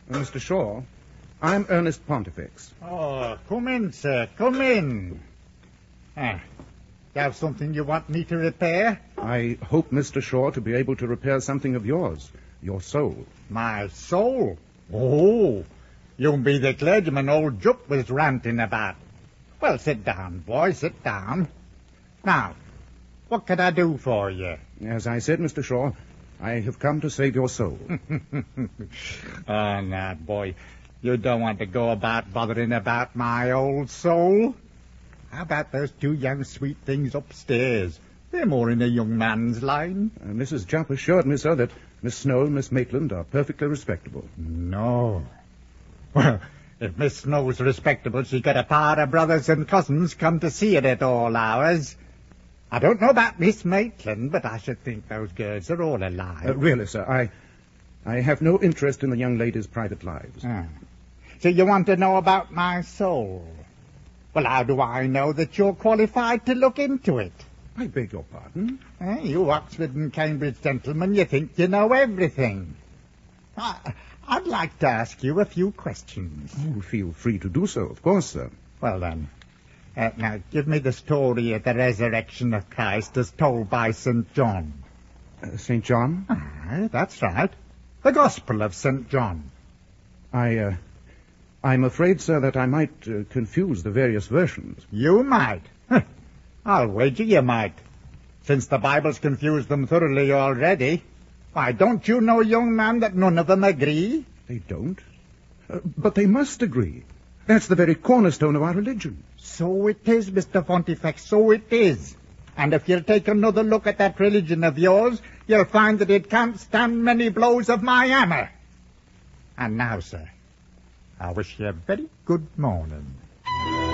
Mr. Shaw, I'm Ernest Pontifex. Oh, come in, sir. Come in. You have something you want me to repair? I hope, Mr. Shaw, to be able to repair something of yours, your soul. My soul? Oh, you be the clergyman old Jupp was ranting about. Well, sit down, boy, sit down. Now, what can I do for you? As I said, Mr. Shaw, I have come to save your soul. Oh, now, boy, you don't want to go about bothering about my old soul. How about those two young sweet things upstairs? They're more in a young man's line. Mrs. Jupp assured me, sir, that Miss Snow and Miss Maitland are perfectly respectable. No. Well, if Miss Snow's respectable, she got a pair of brothers and cousins come to see it at all hours. I don't know about Miss Maitland, but I should think those girls are all alive. Really, sir, I have no interest in the young ladies' private lives. So you want to know about my soul? Well, how do I know that you're qualified to look into it? I beg your pardon? You Oxford and Cambridge gentlemen, you think you know everything. I'd like to ask you a few questions. Oh, feel free to do so, of course, sir. Well, then, now give me the story of the resurrection of Christ as told by St. John. St. John? That's right. The Gospel of St. John. I'm afraid, sir, that I might confuse the various versions. You might. I'll wager you might. Since the Bible's confused them thoroughly already. Why, don't you know, young man, that none of them agree? They don't? But they must agree. That's the very cornerstone of our religion. So it is, Mr. Pontifex, so it is. And if you'll take another look at that religion of yours, you'll find that it can't stand many blows of my hammer. And now, sir, I wish you a very good morning.